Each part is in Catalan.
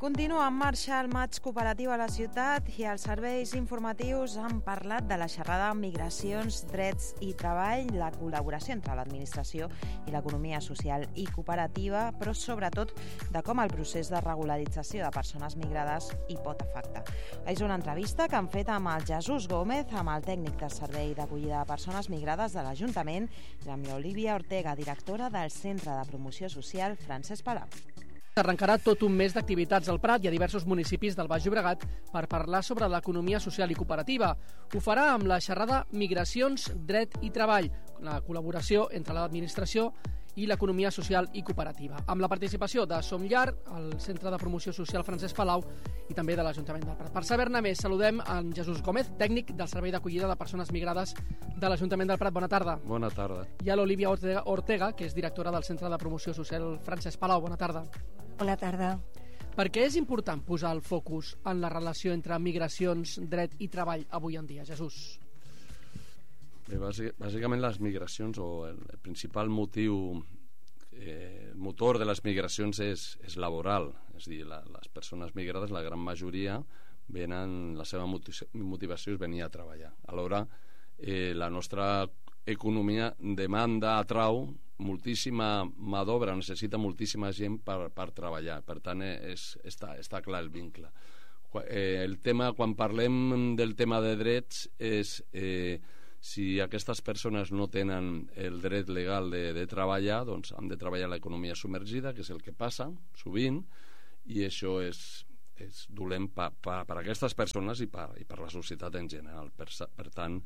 Continua en marxa el maig cooperatiu a la ciutat i els serveis informatius han parlat de la xerrada Migracions, Drets i Treball, la col·laboració entre l'administració i l'economia social i cooperativa, però sobretot de com el procés de regularització de persones migrades hi pot afectar. És una entrevista que han fet amb el Jesús Gómez, amb el tècnic del Servei d'Acollida de Persones Migrades de l'Ajuntament, i amb l'Olivia Ortega, directora del Centre de Promoció Social Francesc Palau. Arrencarà tot un mes d'activitats al Prat i a diversos municipis del Baix Llobregat per parlar sobre l'economia social i cooperativa. Ho farà amb la xerrada Migracions, Dret i Treball, la col·laboració entre l'administració i l'economia social i cooperativa, amb la participació de Som Llar, el Centre de Promoció Social Francesc Palau i també de l'Ajuntament del Prat. Per saber-ne més, saludem en Jesús Gómez, tècnic del Servei d'Acollida de Persones Migrades de l'Ajuntament del Prat. Bona tarda. Bona tarda. I a l'Olivia Ortega, que és directora del Centre de Promoció Social Francesc Palau. Bona tarda. Bona tarda. Per què és important posar el focus en la relació entre migracions, dret i treball avui en dia, Jesús? Bé, bàsicament les migracions, o el principal motiu, motor de les migracions és laboral. És a dir, les persones migrades, la gran majoria, la seva motivació és venir a treballar. Alhora, la nostra economia demanda, atrau moltíssima mà d'obra, necessita moltíssima gent per treballar. Per tant, està clar el vincle. El tema, quan parlem del tema de drets, és si aquestes persones no tenen el dret legal de treballar, doncs han de treballar a l'economia submergida, que és el que passa sovint, i això és dolent per aquestes persones i per la societat en general. Per tant,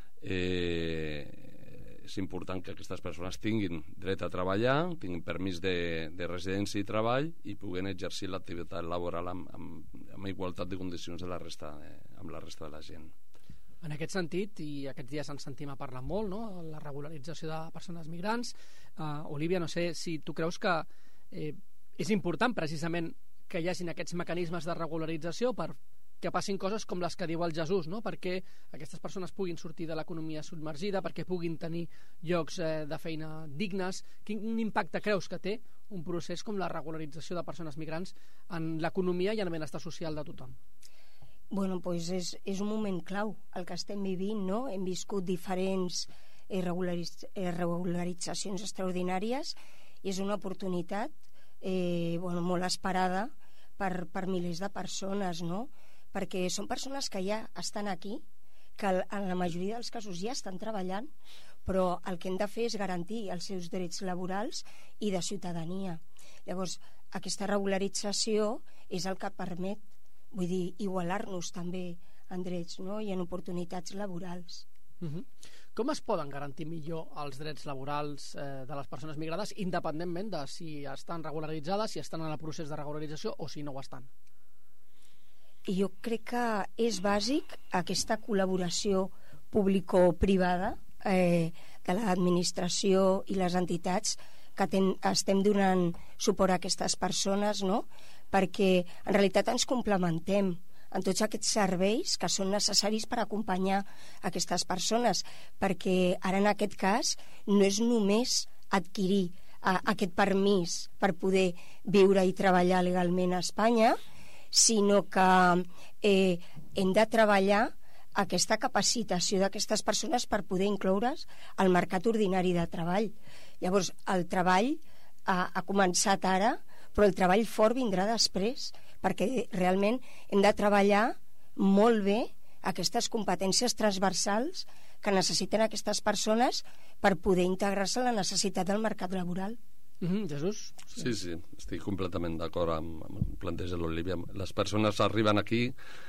és important que aquestes persones tinguin dret a treballar, tinguin permís de residència i treball i puguen exercir l'activitat laboral amb igualtat de condicions amb la resta de la gent. En aquest sentit, i aquests dies ens sentim a parlar molt, no?, la regularització de persones migrants. Olivia, no sé si tu creus que és important precisament que hi hagin aquests mecanismes de regularització per que passin coses com les que diu el Jesús, no?, perquè aquestes persones puguin sortir de l'economia submergida, perquè puguin tenir llocs de feina dignes. Quin impacte creus que té un procés com la regularització de persones migrants en l'economia i en el benestar social de tothom? Bueno, pues és un moment clau el que estem vivint, no? Hem viscut diferents regularitzacions extraordinàries i és una oportunitat molt esperada per milers de persones, no? Perquè són persones que ja estan aquí, que en la majoria dels casos ja estan treballant, però el que hem de fer és garantir els seus drets laborals i de ciutadania. Llavors, aquesta regularització és el que permet, vull dir, igualar-nos també en drets, no?, i en oportunitats laborals. Com es poden garantir millor els drets laborals de les persones migrades, independentment de si estan regularitzades, si estan en el procés de regularització o si no ho estan? I jo crec que és bàsic aquesta col·laboració público-privada de l'administració i les entitats que estem donant suport a aquestes persones, no?, perquè en realitat ens complementem en tots aquests serveis que són necessaris per acompanyar aquestes persones, perquè ara en aquest cas no és només adquirir aquest permís per poder viure i treballar legalment a Espanya, sinó que hem de treballar aquesta capacitació d'aquestes persones per poder incloure's al mercat ordinari de treball. Llavors, el treball ha començat ara, però el treball fort vindrà després, perquè realment hem de treballar molt bé aquestes competències transversals que necessiten aquestes persones per poder integrar-se en la necessitat del mercat laboral. Jesús? Sí, estic completament d'acord amb el planteig de l'Olivia. Les persones arriben aquí,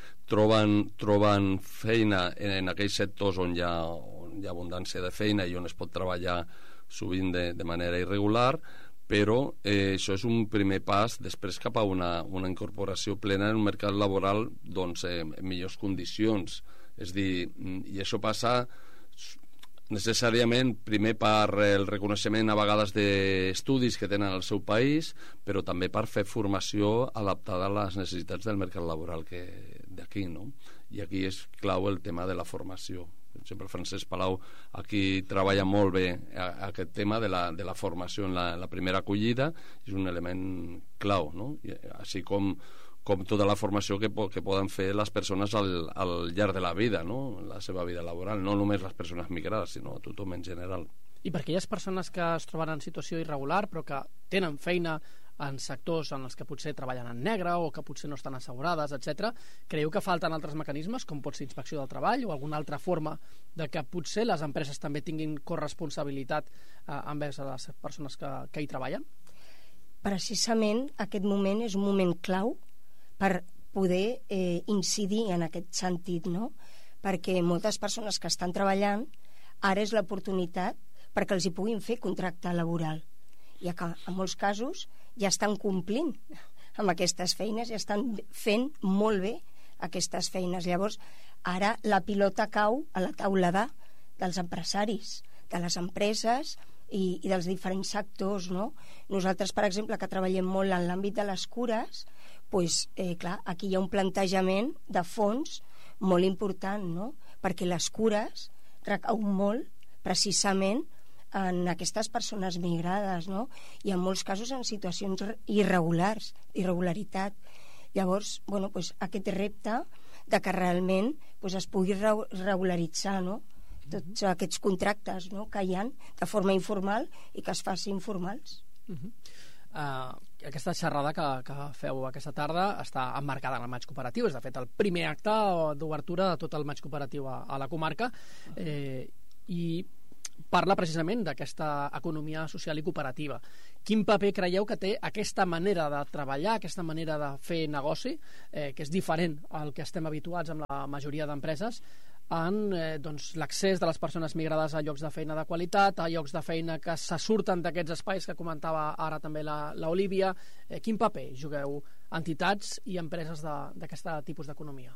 troben feina en aquells sectors on hi ha abundància de feina i on es pot treballar sovint de manera irregular, però això és un primer pas després cap a una incorporació plena en un mercat laboral en millors condicions. És dir, i això passa necessàriament primer per el reconeixement a vegades d'estudis que tenen al seu país, però també per fer formació adaptada a les necessitats del mercat laboral d'aquí, no? I aquí és clau el tema de la formació. Per exemple, Francesc Palau aquí treballa molt bé aquest tema de la formació en la primera acollida, és un element clau, no? I així com com tota la formació que poden fer les persones al llarg de la vida, no? La seva vida laboral, no només les persones migrades, sinó tothom en general. I per aquelles persones que es troben en situació irregular però que tenen feina en sectors en els que potser treballen en negre o que potser no estan assegurades, etc. Creieu que falten altres mecanismes, com pot ser inspecció del treball o alguna altra forma de que potser les empreses també tinguin corresponsabilitat envers a les persones que hi treballen? Precisament aquest moment és un moment clau per poder incidir en aquest sentit, no? Perquè moltes persones que estan treballant, ara és l'oportunitat perquè els hi puguin fer contracte laboral. I que en molts casos ja estan complint amb aquestes feines, ja estan fent molt bé aquestes feines. Llavors, ara la pilota cau a la taula dels empresaris, de les empreses i dels diferents sectors, no? Nosaltres, per exemple, que treballem molt en l'àmbit de les cures, doncs, clar, aquí hi ha un plantejament de fons molt important, no? Perquè les cures recauen molt precisament en aquestes persones migrades, no? I en molts casos en situacions irregularitat. Llavors, bueno, doncs aquest repte de que realment doncs, es pugui regularitzar, no? Tots aquests contractes, no? Que hi ha de forma informal i que es facin formals. Aquesta xerrada que feu aquesta tarda està emmarcada en el maig cooperatiu, és de fet el primer acte d'obertura de tot el maig cooperatiu a la comarca, i parla precisament d'aquesta economia social i cooperativa. Quin paper creieu que té aquesta manera de treballar, aquesta manera de fer negoci, que és diferent al que estem habituats amb la majoria d'empreses, en l'accés de les persones migrades a llocs de feina de qualitat, a llocs de feina que se surten d'aquests espais que comentava ara també l'Olívia? Quin paper jugueu entitats i empreses d'aquest tipus d'economia?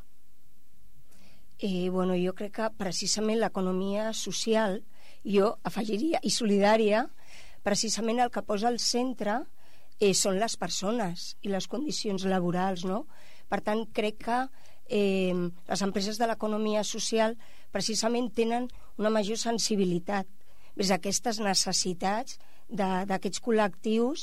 Bueno, jo crec que precisament l'economia social, jo afegiria, i solidària, precisament el que posa al centre són les persones i les condicions laborals, no? Per tant, crec que les empreses de l'economia social precisament tenen una major sensibilitat vers aquestes necessitats d'aquests col·lectius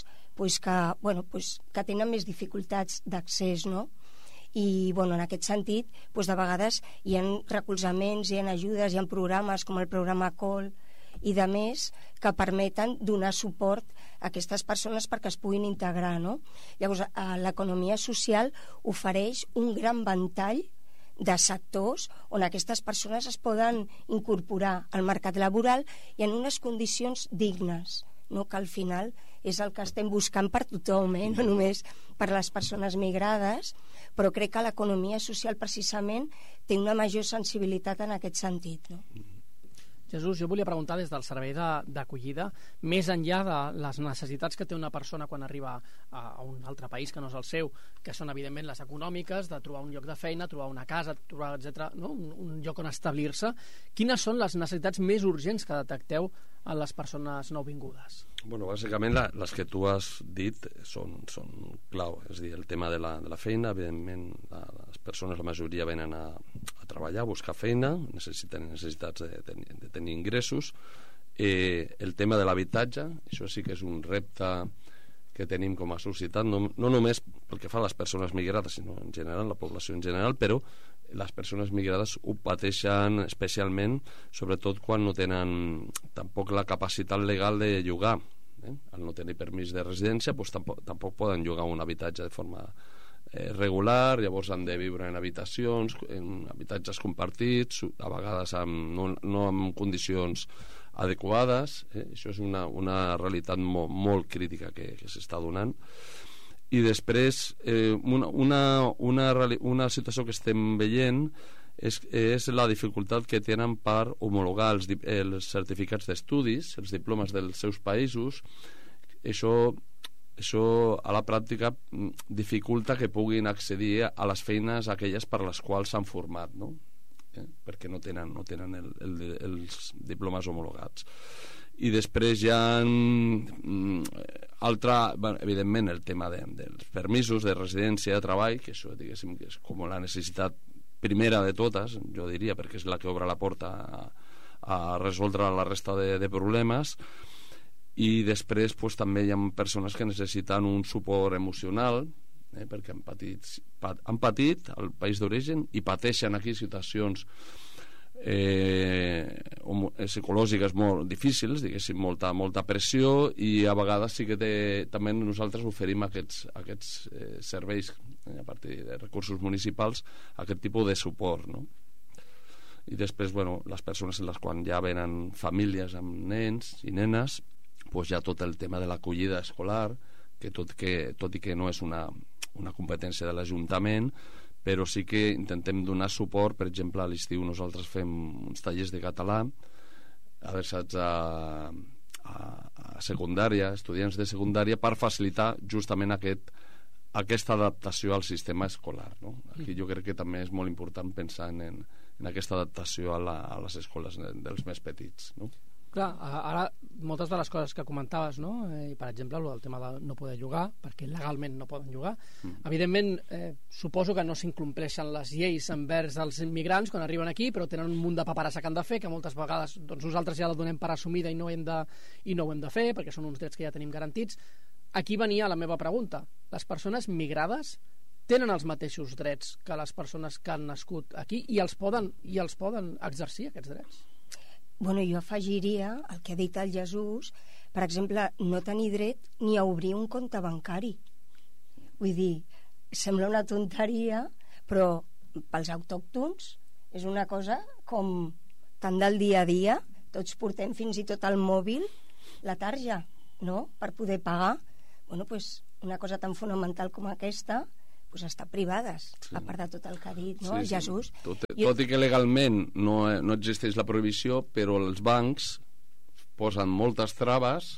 que tenen més dificultats d'accés, no? I en aquest sentit, de vegades hi ha recolzaments, hi ha ajudes, hi ha programes com el programa COL i de més que permeten donar suport a aquestes persones perquè es puguin integrar, no? Llavors, l'economia social ofereix un gran ventall de sectors on aquestes persones es poden incorporar al mercat laboral i en unes condicions dignes, no? Que al final és el que estem buscant per tothom, no només per les persones migrades, però crec que l'economia social precisament té una major sensibilitat en aquest sentit, no? Jesús, jo volia preguntar des del servei d'acollida, més enllà de les necessitats que té una persona quan arriba a un altre país que no és el seu, que són evidentment les econòmiques, de trobar un lloc de feina, trobar una casa, trobar, etc., no? un lloc on establir-se. Quines són les necessitats més urgents que detecteu en les persones nouvingudes? Bueno, bàsicament les que tu has dit són clau, és a dir, el tema de la feina, evidentment les persones, la majoria venen a treballar, a buscar feina, necessiten necessitats de tenir ingressos, el tema de l'habitatge, això sí que és un repte que tenim com a societat, no només pel que fa a les persones migrades, sinó en general, la població en general, però les persones migrades ho pateixen especialment, sobretot quan no tenen tampoc la capacitat legal de llogar. Al no tenir permís de residència, doncs tampoc poden llogar un habitatge de forma regular, llavors han de viure en habitacions, en habitatges compartits, a vegades no en condicions adequades. Això és una realitat molt crítica que s'està donant. I després una situació que estem veient és la dificultat que tenen per homologar els certificats d'estudis, els diplomes dels seus països. Això a la pràctica dificulta que puguin accedir a les feines aquelles per les quals s'han format, no? Perquè no tenen els diplomes homologats. I després hi ha evidentment el tema dels permisos de residència, de treball, que això diguéssim que és com la necessitat primera de totes, jo diria, perquè és la que obre la porta a resoldre la resta de problemes. I després també hi ha persones que necessiten un suport emocional, perquè han patit al país d'origen i pateixen aquí situacions psicològiques molt difícils, diguéssim, molta pressió, i a vegades sí que també nosaltres oferim aquests serveis a partir de recursos municipals, aquest tipus de suport, no? I després, les persones en les quals ja venen famílies amb nens i nenes, doncs ja tot el tema de l'acollida escolar, que tot i que no és una competència de l'Ajuntament, però sí que intentem donar suport. Per exemple, a l'estiu nosaltres fem uns tallers de català adreçats a secundària, estudiants de secundària, per facilitar justament aquesta adaptació al sistema escolar, no? Aquí jo crec que també és molt important pensar en aquesta adaptació a les escoles dels més petits, no? Clar, ara moltes de les coses que comentaves, no? I per exemple el tema de no poder llogar, perquè legalment no poden llogar, evidentment suposo que no s'incompleixen les lleis envers els immigrants quan arriben aquí, però tenen un munt de paperassa que han de fer, que moltes vegades nosaltres ja la donem per assumida i no ho hem de fer, perquè són uns drets que ja tenim garantits. Aquí venia la meva pregunta: les persones migrades tenen els mateixos drets que les persones que han nascut aquí i els poden exercir, aquests drets? Bueno, jo afegiria el que ha dit el Jesús, per exemple, no tenir dret ni a obrir un compte bancari. Vull dir, sembla una tonteria, però pels autòctons és una cosa com tan del dia a dia. Tots portem fins i tot al mòbil la tarja, no?, per poder pagar. Bueno, doncs una cosa tan fonamental com aquesta està privades, a part de tot el que ha dit, no, Jesús? Tot i que legalment no existeix la prohibició, però els bancs posen moltes traves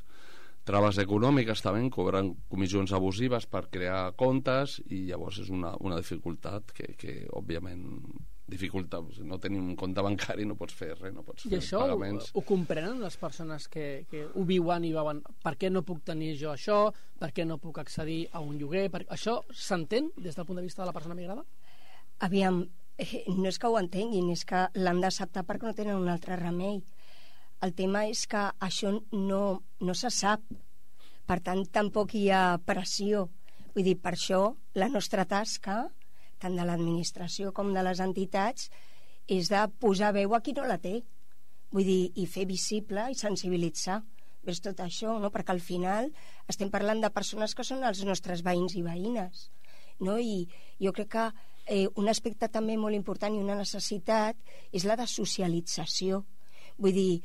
econòmiques també, cobren comissions abusives per crear comptes, i llavors és una dificultat que òbviament dificulta. No tenir un compte bancari no pots fer res, no pots fer pagaments. I això ho comprenen les persones que ho viuen i veuen per què no puc tenir jo això, per què no puc accedir a un lloguer? Això s'entén des del punt de vista de la persona migrada? Aviam, no és que ho entenguin, és que l'han d'acceptar perquè no tenen un altre remei. El tema és que això no se sap, per tant tampoc hi ha pressió. Vull dir, per això la nostra tasca, tant de l'administració com de les entitats, és de posar veu a qui no la té. Vull dir, i fer visible i sensibilitzar vers tot això, no? Perquè al final estem parlant de persones que són els nostres veïns i veïnes, no? I jo crec que un aspecte també molt important i una necessitat és la de socialització. Vull dir,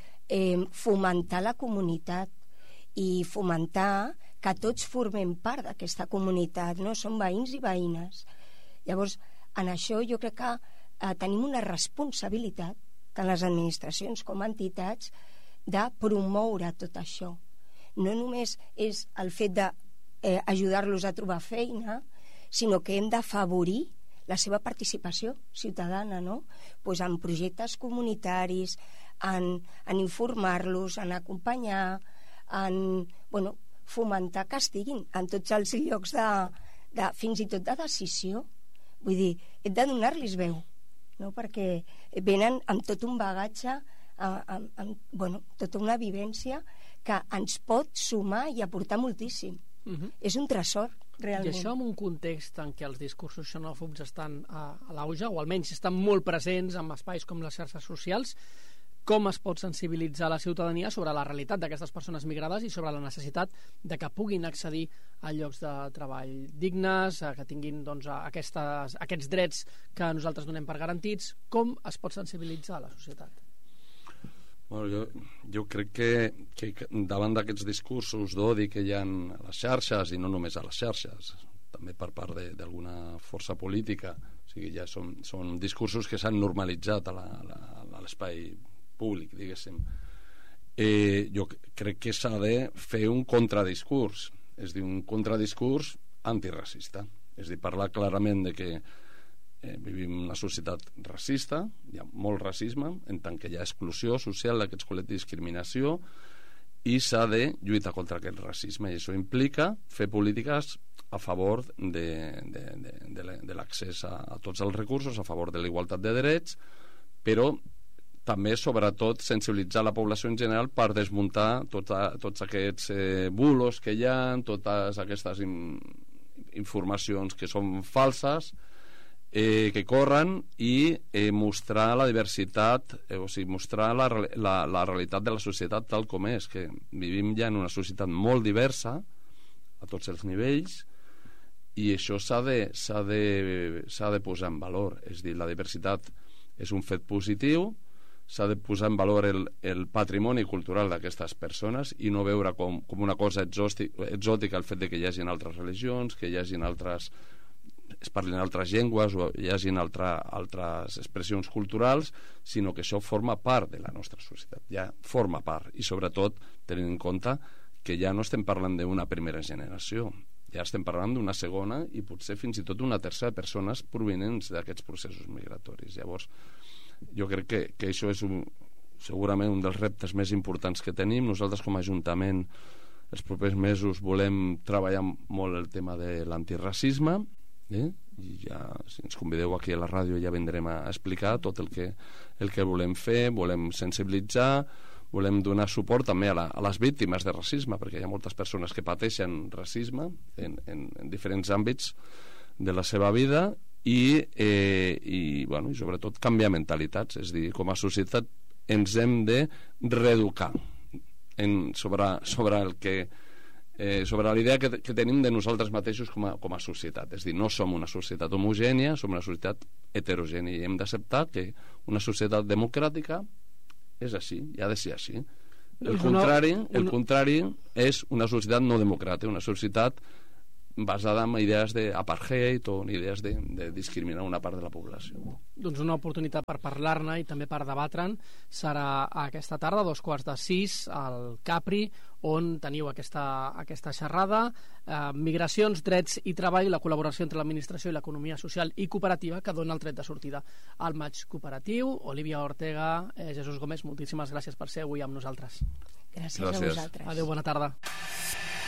fomentar la comunitat i fomentar que tots formem part d'aquesta comunitat, no? Som veïns i veïnes. Llavors, en això jo crec que tenim una responsabilitat, tant les administracions com entitats, de promoure tot això. No només és el fet d'ajudar-los a trobar feina, sinó que hem d'afavorir la seva participació ciutadana, no? Pues en projectes comunitaris, en informar-los, en acompanyar, en fomentar que estiguin en tots els llocs fins i tot de decisió. Vull dir, hem de donar-los veu, no? Perquè venen amb tot un bagatge, amb tota una vivència que ens pot sumar i aportar moltíssim. És un tresor, realment. I això en un context en què els discursos xenòfobs estan a l'auge, o almenys estan molt presents en espais com les xarxes socials, com es pot sensibilitzar la ciutadania sobre la realitat d'aquestes persones migrades i sobre la necessitat de que puguin accedir a llocs de treball dignes, que tinguin aquests drets que nosaltres donem per garantits? Com es pot sensibilitzar la societat? Jo crec que davant d'aquests discursos d'odi que hi ha a les xarxes, i no només a les xarxes, també per part d'alguna força política, o sigui, ja són discursos que s'han normalitzat a l'espai públic, diguéssim. Jo crec que s'ha de fer un contradiscurs, és a dir, un contradiscurs antiracista, és a dir, parlar clarament de que vivim en una societat racista, hi ha molt racisme, en tant que hi ha exclusió social d'aquests col·lectius, discriminació, i s'ha de lluitar contra aquest racisme, i això implica fer polítiques a favor de l'accés a tots els recursos, a favor de la igualtat de drets, però també, sobretot, sensibilitzar la població en general per desmuntar tots aquests bulos que hi ha, totes aquestes informacions que són falses, que corren, i mostrar la diversitat, o sigui, mostrar la realitat de la societat tal com és, que vivim ja en una societat molt diversa a tots els nivells, i això s'ha de posar en valor. És a dir, la diversitat és un fet positiu, s'ha de posar en valor el patrimoni cultural d'aquestes persones i no veure com una cosa exòtica el fet de que hi hagin altres religions, que hi hagin es parlin altres llengües o hi hagin altres expressions culturals, sinó que això forma part de la nostra societat, ja forma part, i sobretot tenint en compte que ja no estem parlant d'una primera generació, ja estem parlant d'una segona i potser fins i tot una tercera, persones provinents d'aquests processos migratoris. Llavors, jo crec que això és segurament un dels reptes més importants que tenim. Nosaltres com a Ajuntament els propers mesos volem treballar molt el tema de l'antiracisme, i ja, si ens convideu aquí a la ràdio, ja vindrem a explicar tot el que volem fer. Volem sensibilitzar, volem donar suport també a les víctimes de racisme, perquè hi ha moltes persones que pateixen racisme en diferents àmbits de la seva vida, i sobretot canviar mentalitats. És a dir, com a societat ens hem de reeducar sobre la idea que tenim de nosaltres mateixos com a societat. És a dir, no som una societat homogènia, som una societat heterogènia, i hem d'acceptar que una societat democràtica és així, i ha de ser així. El contrari és una societat no democràtica, una societat basada en idees d'apartheid o en idees de discriminar una part de la població. Doncs una oportunitat per parlar-ne i també per debatre'n serà aquesta tarda, 5:45, al Capri, on teniu aquesta xerrada, migracions, drets i treball, la col·laboració entre l'administració i l'economia social i cooperativa, que dona el tret de sortida al maig cooperatiu. Olivia Ortega, Jesús Gómez, moltíssimes gràcies per ser avui amb nosaltres. Gràcies a vosaltres. Adéu, bona tarda.